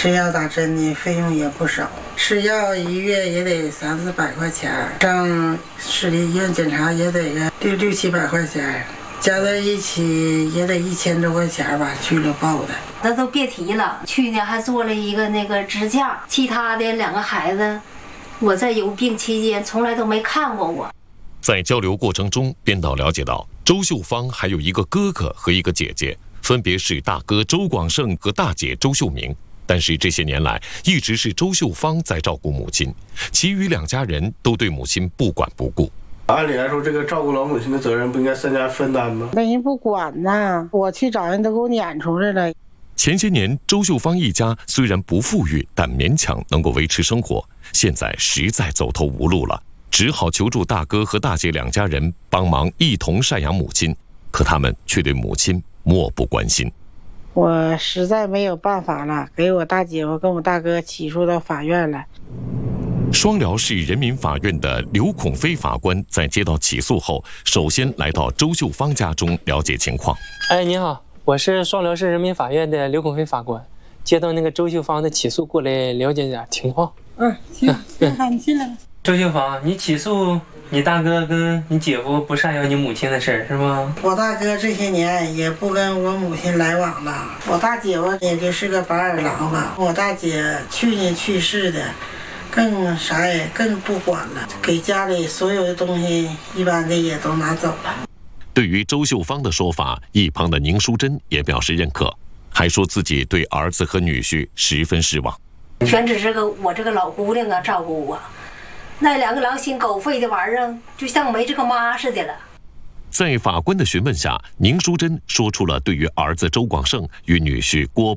吃药打针的费用也不少，吃药1月也得300-400块钱，上市里医院检查也得个600-700块钱，加在一起也得1000多块钱吧，去了报的。 那都别提了，去年还做了一个那个支架，其他的2个孩子，我在有病期间从来都没看过我。 在交流过程中，编导了解到，周秀芳还有一个哥哥和一个姐姐，分别是大哥周广胜和大姐周秀明。但是这些年来，一直是周秀芳在照顾母亲，其余2家人都对母亲不管不顾。 按理来说，这个照顾老母亲的责任不应该3家分担吗？ 那人不管呐，我去找人都给我撵出来了。 前些年，周秀芳一家虽然不富裕，但勉强能够维持生活。现在实在走投无路了，只好求助大哥和大姐2家人帮忙一同赡养母亲，可他们却对母亲漠不关心。 我实在没有办法了，给我大姐夫跟我大哥起诉到法院了。 双辽市人民法院的刘孔飞法官在接到起诉后，首先来到周秀芳家中了解情况。 你好，我是双辽市人民法院的刘孔飞法官，接到那个周秀芳的起诉过来了解点情况。 行，好，你进来吧。 周秀芳，你起诉你大哥跟你姐夫不赡养你母亲的事儿是吗？ 我大哥这些年也不跟我母亲来往了，我大姐夫也就是个白眼狼吧。我大姐去年去世的，更不管了，给家里所有的东西一般的也都拿走了。 对于周秀芳的说法，一旁的宁淑珍也表示认可，还说自己对儿子和女婿十分失望。 全指是我这个老姑娘啊照顾我，那2个狼心狗肺的玩意儿，就像没这个妈似的了。 在法官的询问下，宁淑珍说出了对于儿子周广胜与女婿郭